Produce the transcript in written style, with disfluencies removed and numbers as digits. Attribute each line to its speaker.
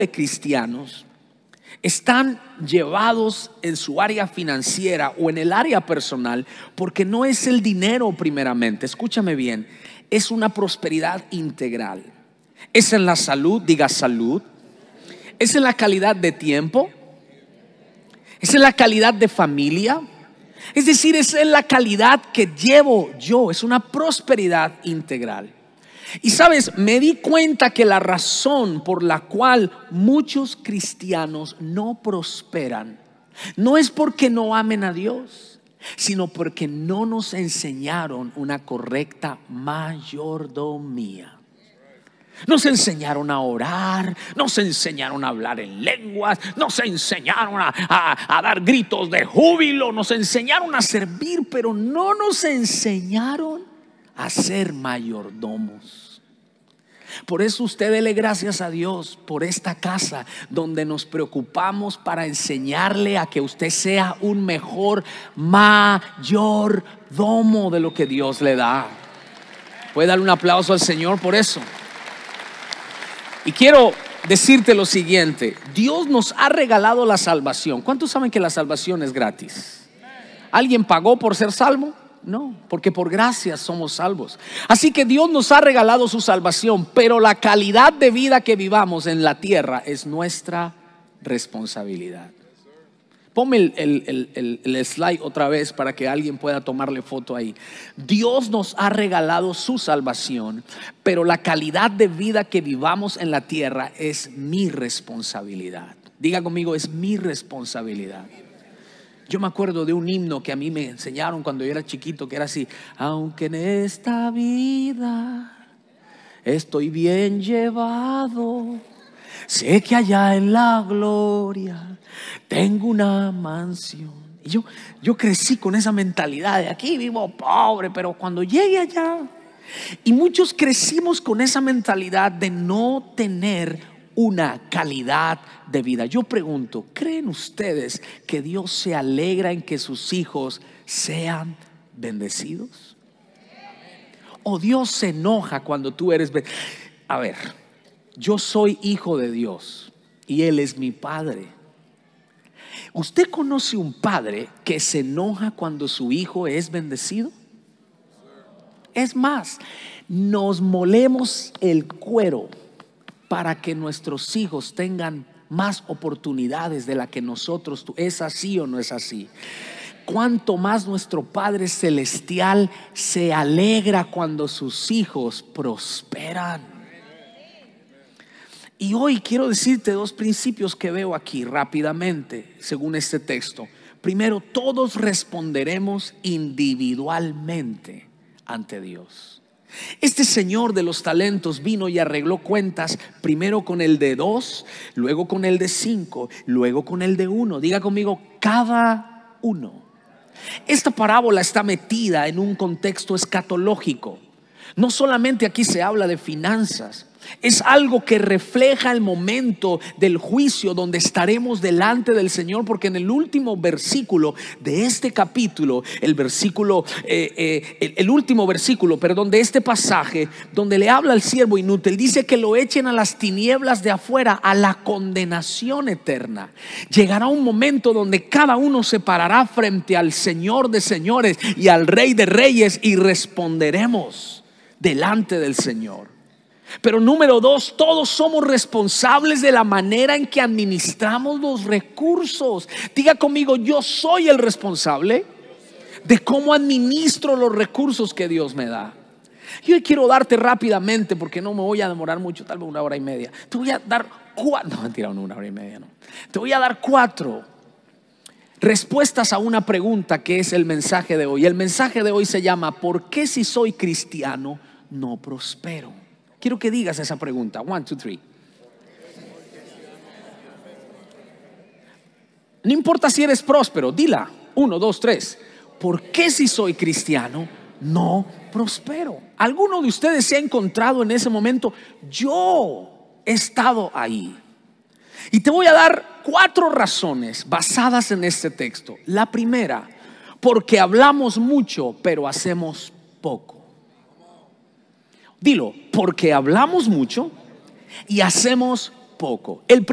Speaker 1: de cristianos están llevados en su área financiera o en el área personal porque no es el dinero primeramente, escúchame bien, es una prosperidad integral. Es en la salud, diga salud. Es en la calidad de tiempo. Es en la calidad de familia. Es decir, es en la calidad que llevo yo. Es una prosperidad integral. Y sabes, me di cuenta que la razón por la cual muchos cristianos no prosperan no es porque no amen a Dios, sino porque no nos enseñaron una correcta mayordomía. Nos enseñaron a orar, nos enseñaron a hablar en lenguas, nos enseñaron a dar gritos de júbilo, nos enseñaron a servir, pero no nos enseñaron a ser mayordomos. Por eso usted dele gracias a Dios por esta casa donde nos preocupamos para enseñarle a que usted sea un mejor mayordomo de lo que Dios le da. Puede darle un aplauso al Señor por eso. Y quiero decirte lo siguiente: Dios nos ha regalado la salvación. ¿Cuántos saben que la salvación es gratis? ¿Alguien pagó por ser salvo? No, porque por gracia somos salvos. Así que Dios nos ha regalado su salvación, pero la calidad de vida que vivamos en la tierra es nuestra responsabilidad. Ponme el slide otra vez para que alguien pueda tomarle foto ahí. Dios nos ha regalado su salvación, pero la calidad de vida que vivamos en la tierra es mi responsabilidad. Diga conmigo, es mi responsabilidad. Yo me acuerdo de un himno que a mí me enseñaron cuando yo era chiquito, que era así: aunque en esta vida estoy bien llevado, sé que allá en la gloria tengo una mansión. Y yo crecí con esa mentalidad de aquí vivo pobre, pero cuando llegue allá. Y muchos crecimos con esa mentalidad de no tener una calidad de vida. Yo pregunto, ¿creen ustedes que Dios se alegra en que sus hijos sean bendecidos? ¿O Dios se enoja cuando tú eres bendecido? A ver, yo soy hijo de Dios y Él es mi padre. ¿Usted conoce un padre que se enoja cuando su hijo es bendecido? Es más, nos molemos el cuero para que nuestros hijos tengan más oportunidades de la que nosotros. ¿Es así o no es así? Cuanto más nuestro Padre Celestial se alegra cuando sus hijos prosperan. Y hoy quiero decirte dos principios que veo aquí rápidamente según este texto. Primero, todos responderemos individualmente ante Dios. Este señor de los talentos vino y arregló cuentas, primero con el de 2, luego con el de 5, luego con el de 1. Diga conmigo, cada uno. Esta parábola está metida en un contexto escatológico. No solamente aquí se habla de finanzas, es algo que refleja el momento del juicio donde estaremos delante del Señor, porque en el último versículo de este capítulo, el último versículo de este pasaje, donde le habla al siervo inútil, dice que lo echen a las tinieblas de afuera, a la condenación eterna. Llegará un momento donde cada uno se parará frente al Señor de señores y al Rey de reyes, y responderemos delante del Señor. Pero número 2, todos somos responsables de la manera en que administramos los recursos. Diga conmigo, yo soy el responsable de cómo administro los recursos que Dios me da. Yo quiero darte rápidamente, porque no me voy a demorar mucho, tal vez 1 hora y media. Te voy a dar 4, no mentira, 1 hora y media no. Te voy a dar 4 respuestas a una pregunta que es el mensaje de hoy. El mensaje de hoy se llama: ¿por qué si soy cristiano no prospero? Quiero que digas esa pregunta. 1, 2, 3. No importa si eres próspero, dila. 1, 2, 3. ¿Por qué si soy cristiano no prospero? ¿Alguno de ustedes se ha encontrado en ese momento? Yo he estado ahí. Y te voy a dar 4 razones basadas en este texto. La primera, porque hablamos mucho pero hacemos poco. Dilo, porque hablamos mucho y hacemos poco.